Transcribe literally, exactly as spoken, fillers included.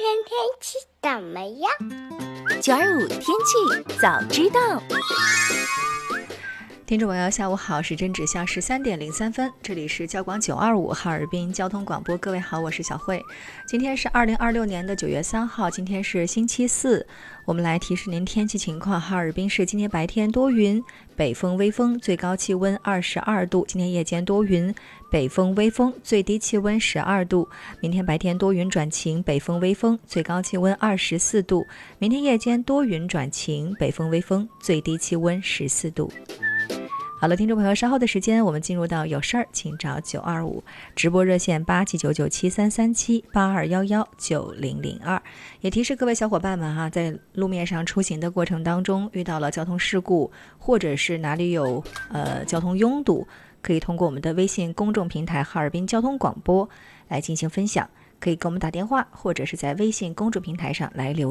天天气怎么样？ 九二五天气早知道。 听众朋友下午好，时针指向十三点零三分，这里是交广九二五哈尔滨交通广播，各位好，我是小慧。今天是二零二六年的九月三号，今天是星期四，我们来提示您天气情况。哈尔滨市今天白天多云，北风微风，最高气温二十二度，今天夜间多云，北风微风，最低气温十二度。明天白天多云转晴，北风微风，最高气温二十四度。明天夜间多云转晴，北风微风，最低气温十四度。好了，听众朋友，稍后的时间我们进入到有事儿请找九二五直播热线八七九九七三三七八二幺幺九零零二。也提示各位小伙伴们哈，在路面上出行的过程当中遇到了交通事故，或者是哪里有呃交通拥堵，可以通过我们的微信公众平台哈尔滨交通广播来进行分享，可以给我们打电话，或者是在微信公众平台上来留